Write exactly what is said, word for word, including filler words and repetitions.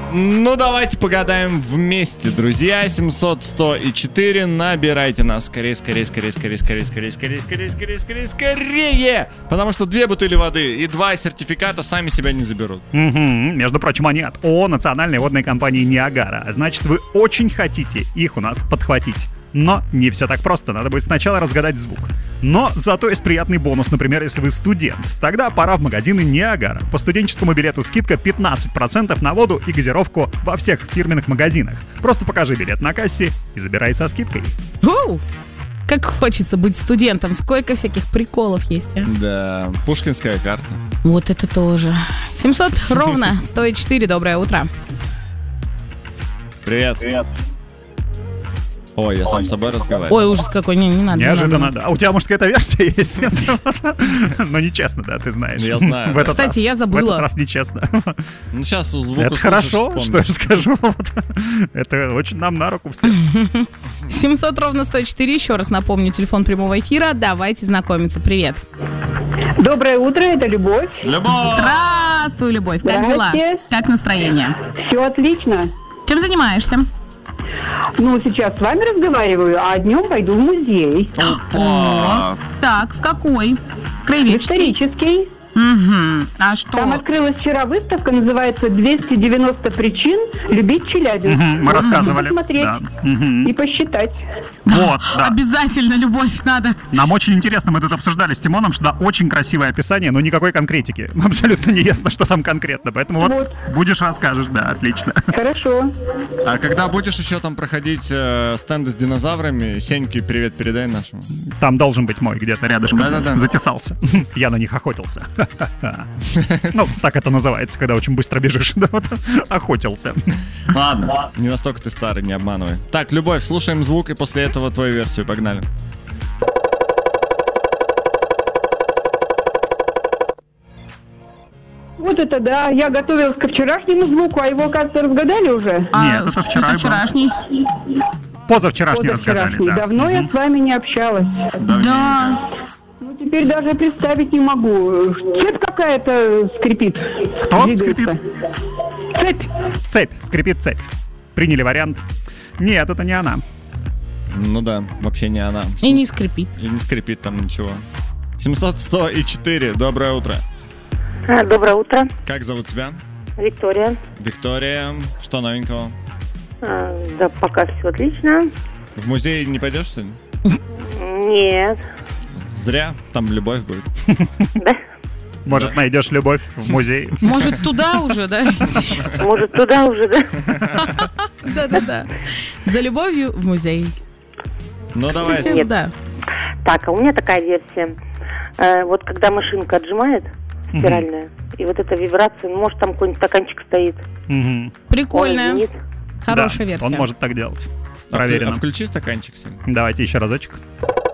Ну, давайте погадаем вместе, друзья. семьсот сто четыре. Набирайте нас скорее, скорее, скорее, скорее, скорее, скорее, скорее, скорее, скорее, скорее, скорее. Потому что две бутыли воды и два сертификата сами себя не заберут. Угу. Между прочим, они от ООО национальной водной компании «Ниагара». Значит, вы очень хотите их у нас подхватить. Но не все так просто, надо будет сначала разгадать звук. Но зато есть приятный бонус, например, если вы студент. Тогда пора в магазины «Ниагара». По студенческому билету скидка пятнадцать процентов на воду и газировку во всех фирменных магазинах. Просто покажи билет на кассе и забирай со скидкой. Оу! Как хочется быть студентом, сколько всяких приколов есть, а? Да, пушкинская карта. Вот это тоже. семьсот ровно сто четыре, доброе утро. Привет. Привет. Ой, я сам с собой разговариваю. Ой, ужас какой, не, не надо. Неожиданно, не надо. да. А у тебя, может, какая-то версия есть? Но нечестно, да, ты знаешь. Я знаю. В этот Кстати, раз, я забыла. В этот раз нечестно. Ну, сейчас у звука Это хорошо, что я скажу. Это очень нам на руку все. семьсот ровно сто четыре, еще раз напомню, телефон прямого эфира. Давайте знакомиться. Привет. Доброе утро, это Любовь. Любовь! Здравствуй, Любовь. Как дела? Как настроение? Все отлично. Чем занимаешься? Ну, сейчас с вами разговариваю, а днем пойду в музей. О, так, в какой? Краеведческий? Исторический. Угу. А что? Там открылась вчера выставка, называется «двести девяносто причин любить Челябинск». Угу, мы рассказывали. Посмотреть Да. Угу. и посчитать. Вот, да. Обязательно, Любовь, надо. Нам очень интересно, мы тут обсуждали с Тимоном, что да, очень красивое описание, но никакой конкретики. Абсолютно не ясно, что там конкретно. Поэтому вот, Вот. будешь расскажешь, да, отлично. Хорошо. А когда будешь еще там проходить э, стенды с динозаврами, Сеньке привет передай нашему. Там должен быть мой где-то рядышком. Да-да-да. Затесался. Я на них охотился. Ну, так это называется, когда очень быстро бежишь. Да, вот, охотился. Ладно, не настолько ты старый, не обманывай. Так, Любовь, слушаем звук и после этого твою версию, погнали. Вот это да. Я готовилась ко вчерашнему звуку, а его, кажется, разгадали уже. А, Нет, это вчера это был. вчерашний. Позавчерашний разгадали, Позавчерашний. да. Давно я с вами не общалась. Да. Ну, теперь даже представить не могу. Цепь какая-то скрипит. Кто Двигается. скрипит? Цепь. Цепь, скрипит цепь. Приняли вариант. Нет, это не она. Ну да, вообще не она. И не скрипит. И не скрипит там ничего. семьсот сто четыре, доброе утро. А, доброе утро, Как зовут тебя? Виктория. Виктория. Что новенького? А, да, пока все отлично. В музей не пойдешь сегодня? Нет. Зря, там любовь будет. Да. Может, найдешь любовь в музее. Может, туда уже, да? идти? Может, туда уже, да? Да-да-да. За любовью в музей. Ну давай. Кстати, да. Так, а у меня такая версия. Э, вот когда машинка отжимает, стиральная, и вот эта вибрация, ну, может, там какой-нибудь стаканчик стоит. Мгм. Прикольная. Он звенит. Хорошая Да, версия. он может так делать. А вклю- Проверено. А включи стаканчик себе. Давайте еще разочек.